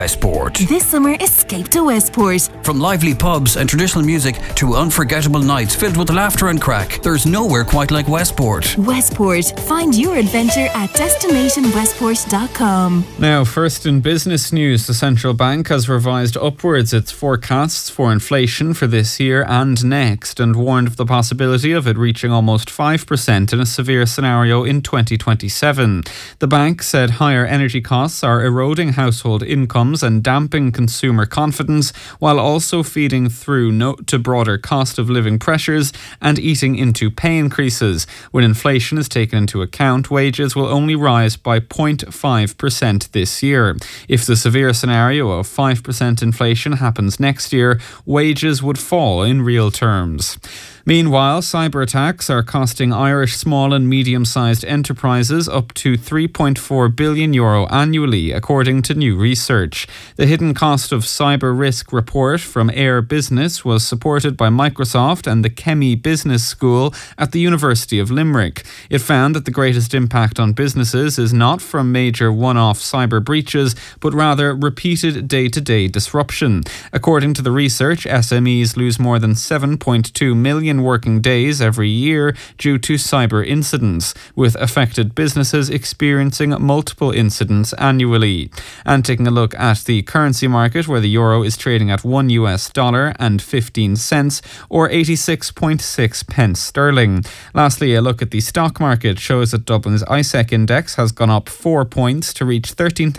Westport. This summer, escape to Westport. From lively pubs and traditional music to unforgettable nights filled with laughter and crack, there's nowhere quite like Westport. Westport. Find your adventure at destinationwestport.com. Now, first in business news, the central bank has revised upwards its forecasts for inflation for this year and next, and warned of the possibility of it reaching almost 5% in a severe scenario in 2027. The bank said higher energy costs are eroding household incomes and damping consumer confidence, while also feeding through to broader cost of living pressures and eating into pay increases. When inflation is taken into account, wages will only rise by 0.5% this year. If the severe scenario of 5% inflation happens next year, wages would fall in real terms. Meanwhile, cyber attacks are costing Irish small and medium-sized enterprises up to €3.4 billion annually, according to new research. The hidden cost of cyber risk report from Air Business was supported by Microsoft and the Chemie Business School at the University of Limerick. It found that the greatest impact on businesses is not from major one-off cyber breaches, but rather repeated day-to-day disruption. According to the research, SMEs lose more than 7.2 million working days every year due to cyber incidents, with affected businesses experiencing multiple incidents annually. And taking a look at the currency market, where the euro is trading at $1 and 15 cents, or 86.6 pence sterling. Lastly, a look at the stock market shows that Dublin's ISEC index has gone up 4 points to reach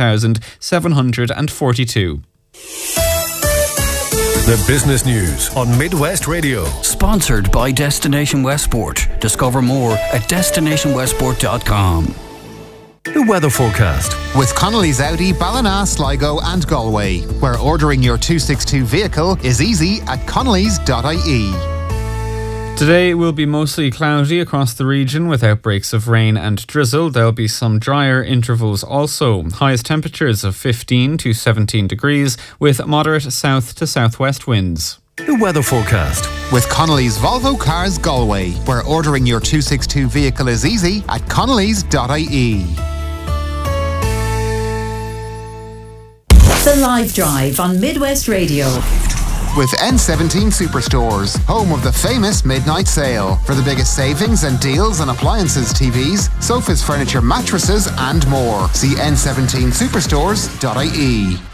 13,742. The business news on Midwest Radio. Sponsored by Destination Westport. Discover more at destinationwestport.com. The weather forecast with Connolly's Audi, Ballina, Sligo and Galway, where ordering your 262 vehicle is easy at connolly's.ie. Today will be mostly cloudy across the region with outbreaks of rain and drizzle. There'll be some drier intervals also. Highest temperatures of 15 to 17 degrees with moderate south to southwest winds. The weather forecast with Connolly's Volvo Cars Galway, where ordering your 262 vehicle is easy at connolly's.ie. The Live Drive on Midwest Radio. With N17 Superstores, home of the famous midnight sale. For the biggest savings and deals on appliances, TVs, sofas, furniture, mattresses and more. See n17superstores.ie.